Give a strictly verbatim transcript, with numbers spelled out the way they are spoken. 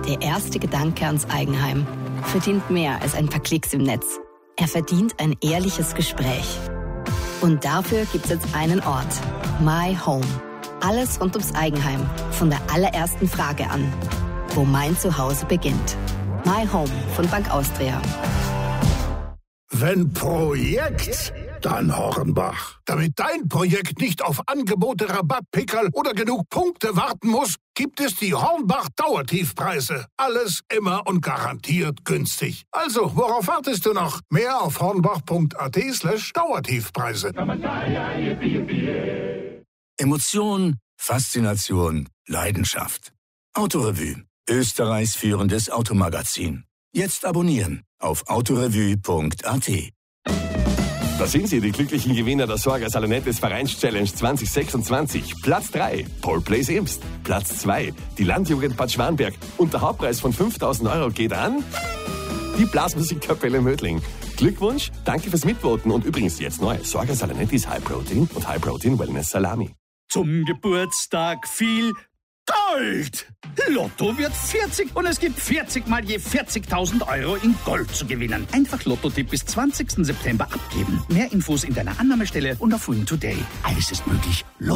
Der erste Gedanke ans Eigenheim verdient mehr als ein paar Klicks im Netz. Er verdient ein ehrliches Gespräch. Und dafür gibt es jetzt einen Ort. My Home. Alles rund ums Eigenheim. Von der allerersten Frage an. Wo mein Zuhause beginnt. My Home von Bank Austria. Wenn Projekt, dann Hornbach. Damit dein Projekt nicht auf Angebote, Rabattpickerl oder genug Punkte warten muss, gibt es die Hornbach Dauertiefpreise. Alles immer und garantiert günstig. Also, worauf wartest du noch? Mehr auf hornbach.at slash Dauertiefpreise. Emotion, Faszination, Leidenschaft. Autorevue, Österreichs führendes Automagazin. Jetzt abonnieren auf autorevue punkt at. Da sind sie, die glücklichen Gewinner der Sorga Salonettes Vereins-Challenge zwanzig sechsundzwanzig. Platz drei, Paul Place Imst. Platz zwei, die Landjugend Bad Schwanberg. Und der Hauptpreis von fünftausend Euro geht an die Blasmusikkapelle Mödling. Glückwunsch, danke fürs Mitvoten und übrigens jetzt neu. Sorga Salonettis High Protein und High Protein Wellness Salami. Zum Geburtstag viel Gold! Lotto wird vierzig und es gibt vierzig mal je vierzigtausend Euro in Gold zu gewinnen. Einfach Lotto-Tipp bis zwanzigsten September abgeben. Mehr Infos in deiner Annahmestelle und auf Win Today. Alles ist möglich. Lotto